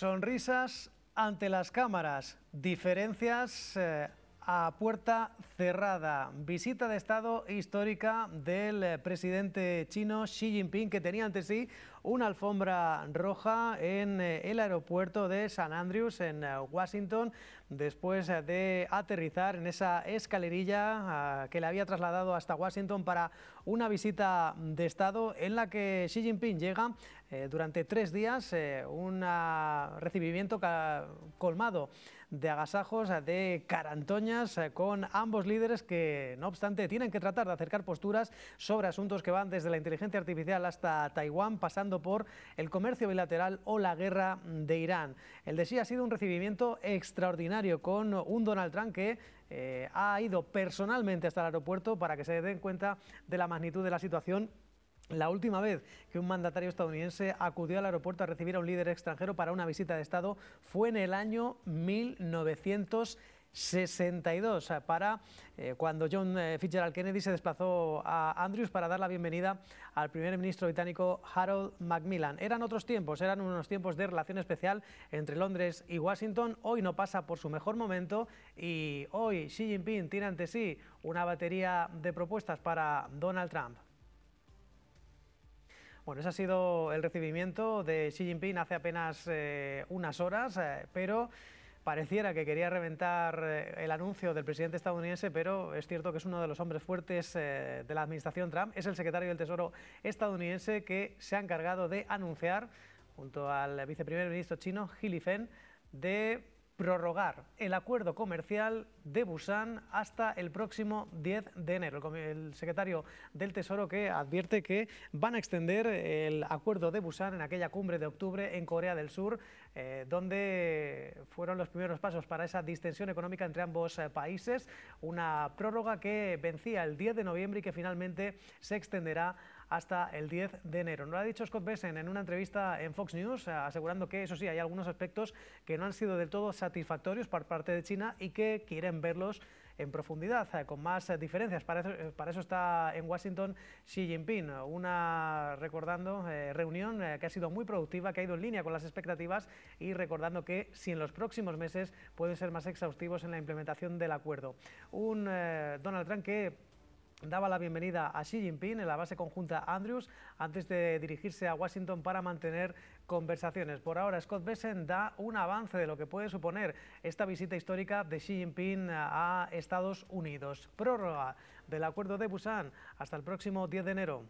Sonrisas ante las cámaras, diferencias a puerta cerrada. Visita de Estado histórica del presidente chino Xi Jinping, que tenía ante sí una alfombra roja en el aeropuerto de St. Andrews en Washington, después de aterrizar en esa escalerilla que le había trasladado hasta Washington para una visita de Estado en la que Xi Jinping llega durante 3 días, un recibimiento colmado de agasajos, de carantoñas con ambos líderes que, no obstante, tienen que tratar de acercar posturas sobre asuntos que van desde la inteligencia artificial hasta Taiwán, pasando por el comercio bilateral o la guerra de Irán. El de Xi ha sido un recibimiento extraordinario, con un Donald Trump que ha ido personalmente hasta el aeropuerto para que se den cuenta de la magnitud de la situación. La última vez que un mandatario estadounidense acudió al aeropuerto a recibir a un líder extranjero para una visita de Estado fue en el año 1962, para cuando John Fitzgerald Kennedy se desplazó a Andrews para dar la bienvenida al primer ministro británico Harold Macmillan. Eran otros tiempos, eran unos tiempos de relación especial entre Londres y Washington. Hoy no pasa por su mejor momento y hoy Xi Jinping tiene ante sí una batería de propuestas para Donald Trump. Bueno, ese ha sido el recibimiento de Xi Jinping hace apenas unas horas, pero pareciera que quería reventar el anuncio del presidente estadounidense, pero es cierto que es uno de los hombres fuertes de la administración Trump. Es el secretario del Tesoro estadounidense que se ha encargado de anunciar, junto al viceprimer ministro chino, He Lifeng, de prorrogar el acuerdo comercial de Busan hasta el próximo 10 de enero. El secretario del Tesoro que advierte que van a extender el acuerdo de Busan en aquella cumbre de octubre en Corea del Sur, donde fueron los primeros pasos para esa distensión económica entre ambos países. Una prórroga que vencía el 10 de noviembre y que finalmente se extenderá hasta el 10 de enero. Nos lo ha dicho Scott Bessent en una entrevista en Fox News, asegurando que, eso sí, hay algunos aspectos que no han sido del todo satisfactorios por parte de China y que quieren verlos en profundidad, con más diferencias. Para eso está en Washington Xi Jinping. Una, recordando, reunión que ha sido muy productiva, que ha ido en línea con las expectativas y recordando que si en los próximos meses pueden ser más exhaustivos en la implementación del acuerdo. Un Donald Trump que daba la bienvenida a Xi Jinping en la base conjunta Andrews antes de dirigirse a Washington para mantener conversaciones. Por ahora, Scott Bessent da un avance de lo que puede suponer esta visita histórica de Xi Jinping a Estados Unidos. Prórroga del acuerdo de Busan hasta el próximo 10 de enero.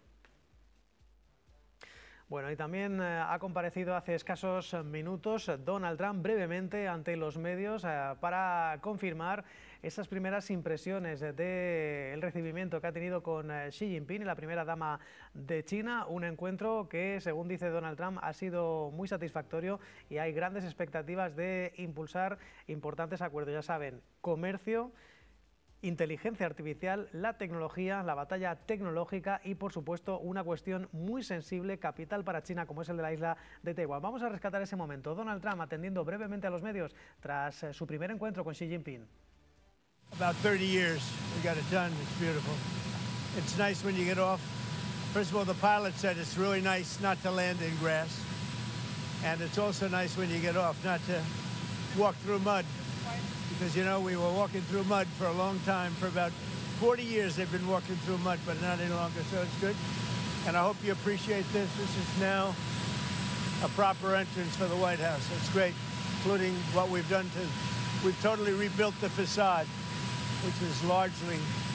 Bueno, y también ha comparecido hace escasos minutos Donald Trump brevemente ante los medios para confirmar esas primeras impresiones del recibimiento que ha tenido con Xi Jinping y la primera dama de China. Un encuentro que, según dice Donald Trump, ha sido muy satisfactorio y hay grandes expectativas de impulsar importantes acuerdos. Ya saben, comercio, inteligencia artificial, la tecnología, la batalla tecnológica y, por supuesto, una cuestión muy sensible, capital para China, como es el de la isla de Taiwán. Vamos a rescatar ese momento. Donald Trump atendiendo brevemente a los medios tras su primer encuentro con Xi Jinping. About 30 years, we got it done. It's beautiful. It's nice when you get off. First of all, the pilot said it's really nice not to land in grass. And it's also nice when you get off not to walk through mud. Because, you know, we were walking through mud for a long time. For about 40 years they've been walking through mud, but not any longer, so it's good. And I hope you appreciate this. This is now a proper entrance for the White House. It's great, including what we've done we've totally rebuilt the facade, which was largely